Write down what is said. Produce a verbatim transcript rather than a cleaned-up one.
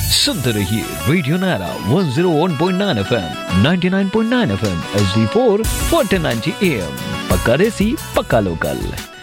सुनते रहिए radio Naira one zero one point nine FM, ninety nine point nine FM, H D four, fourteen ninety am. पक्का देसी, पक्का local.